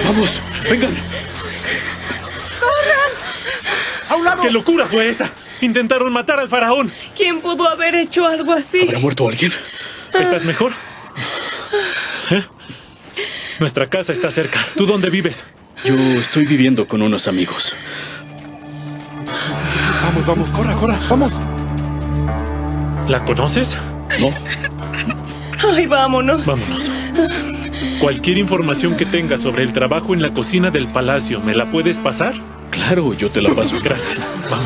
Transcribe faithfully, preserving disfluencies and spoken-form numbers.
Vamos, vengan. ¡A un lado! ¿Qué locura fue esa? Intentaron matar al faraón. ¿Quién pudo haber hecho algo así? ¿Habrá muerto alguien? ¿Estás mejor? ¿Eh? Nuestra casa está cerca. ¿Tú dónde vives? Yo estoy viviendo con unos amigos. Vamos, vamos, corra, corra, vamos. ¿La conoces? No, Ay, vámonos. Vámonos. Cualquier información que tengas sobre el trabajo en la cocina del palacio, ¿me la puedes pasar? claro, yo te la paso. Gracias. Vamos.